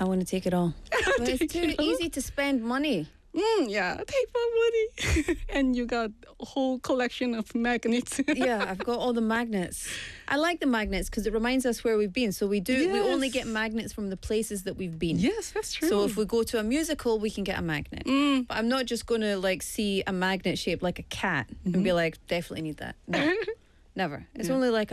I want to take it all. But it's too easy to spend money. Yeah, take my money. And you got a whole collection of magnets. Yeah, I've got all the magnets. I like the magnets because it reminds us where we've been. So we only get magnets from the places that we've been. Yes, that's true. So if we go to a musical, we can get a magnet. But I'm not just going to like see a magnet shaped like a cat and be like, definitely need that. No, never. It's only like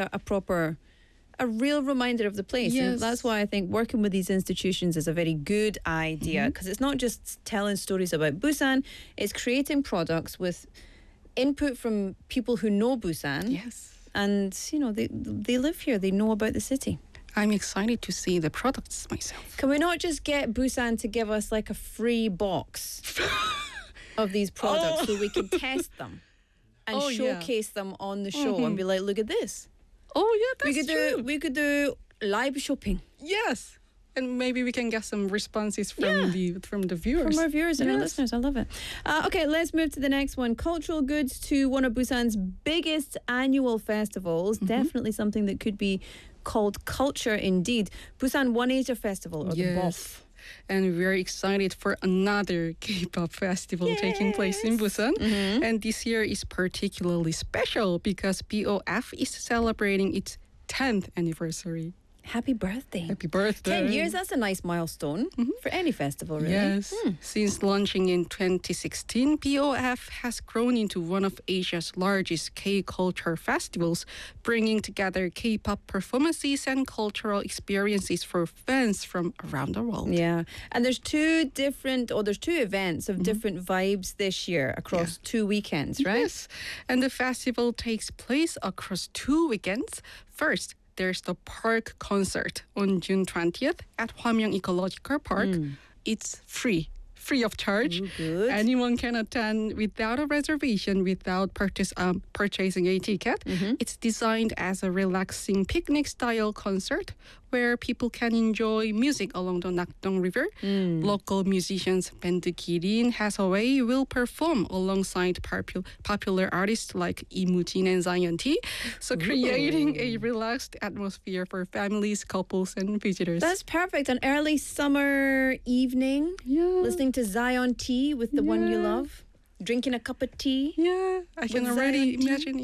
a real reminder of the place. Yes. And that's why I think working with these institutions is a very good idea, because it's not just telling stories about Busan, it's creating products with input from people who know Busan. Yes. And, they live here, they know about the city. I'm excited to see the products myself. Can we not just get Busan to give us like a free box of these products so we can test them and showcase them on the show and be like, look at this. Oh, yeah, that's true. We could do live shopping. Yes. And maybe we can get some responses from the viewers. From our viewers and our listeners. I love it. Okay, let's move to the next one. Cultural goods to one of Busan's biggest annual festivals. Definitely something that could be called culture indeed. Busan One Asia Festival, or the BOF. And we're excited for another K-pop festival taking place in Busan. And this year is particularly special because BOF is celebrating its 10th anniversary. Happy birthday. Happy birthday. 10 years, that's a nice milestone for any festival, really. Yes. Since launching in 2016, BOF has grown into one of Asia's largest K-culture festivals, bringing together K-pop performances and cultural experiences for fans from around the world. Yeah. And there's two events of different vibes this year across 2 weekends, right? Yes. And the festival takes place across 2 weekends. First, there's the park concert on June 20th at Hwamyeong Ecological Park. It's free of charge. Good. Anyone can attend without a reservation, without purchasing a ticket. It's designed as a relaxing picnic-style concert where people can enjoy music along the Nakdong River. Local musicians band Kirin Hathaway will perform alongside popular artists like Lee Moo-jin and Zion T, so creating a relaxed atmosphere for families, couples, and visitors. That's perfect. An early summer evening, listening to Zion T with the one you love, drinking a cup of tea. Yeah, I can already imagine.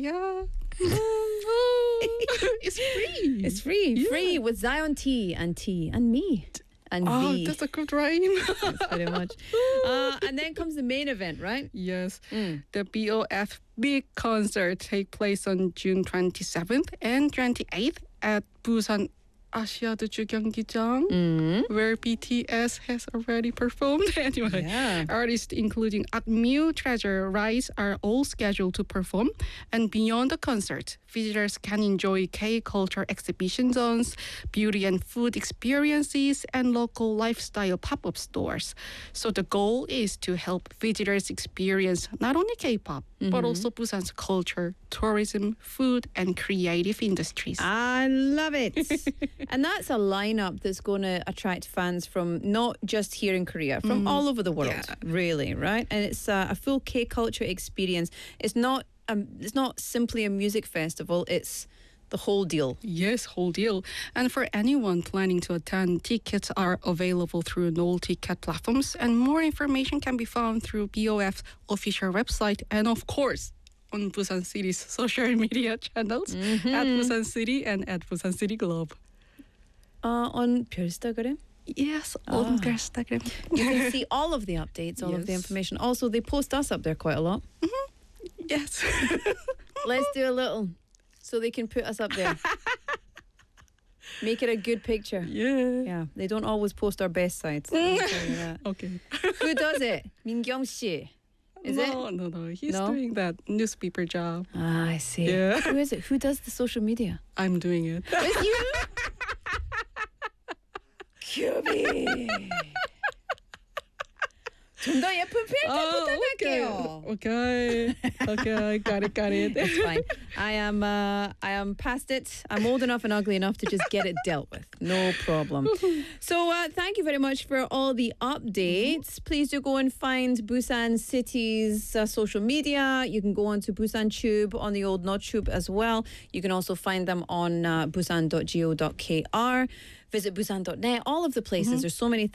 It's free. It's free. Free with Zion T and me. And V. That's a good rhyme. That's pretty much. And then comes the main event, right? Yes. The BOF Big Concert take place on June 27th and 28th at Busan Asiadoju Gyeonggijang, where BTS has already performed. Anyway, artists including Akmu, Treasure, Rise are all scheduled to perform. And beyond the concert, visitors can enjoy K-culture exhibition zones, beauty and food experiences, and local lifestyle pop-up stores. So the goal is to help visitors experience not only K-pop, but also Busan's culture, tourism, food, and creative industries. I love it. And that's a lineup that's going to attract fans from not just here in Korea, from all over the world, really, right? And it's a full K-culture experience. It's not simply a music festival, it's the whole deal. Yes, whole deal. And for anyone planning to attend, tickets are available through all ticket platforms, and more information can be found through BOF's official website and, of course, on Busan City's social media channels at Busan City and at Busan City Globe. On Instagram? Yes, on Instagram. You can see all of the updates, all of the information. Also, they post us up there quite a lot. Yes. Let's do a little so they can put us up there. Make it a good picture. Yeah, they don't always post our best sides. I'll tell you that. Okay. Who does it? Mingyong-si. Is it? No. He's doing that newspaper job. Ah, I see. Yeah. Who is it? Who does the social media? I'm doing it. It's you? QB. 좀 더 예쁜 표현 부탁할게요. Okay, got it. It's fine. I am past it. I'm old enough and ugly enough to just get it dealt with. No problem. So thank you very much for all the updates. Please do go and find Busan City's social media. You can go on to Busan Tube on the old NodTube as well. You can also find them on busan.go.kr. Visit busan.net. All of the places. There's so many things.